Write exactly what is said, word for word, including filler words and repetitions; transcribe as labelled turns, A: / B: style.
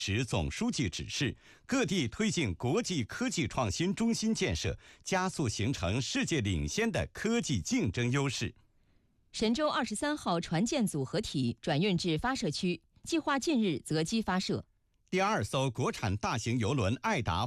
A: 时总书记指示，各地推进国际科技创新中心建设，加速形成世界领先的科技竞争优势。
B: 神舟二十三号船舰组合体转运至发射区，计划近日择机发射。
A: 第二艘国产大型邮轮爱达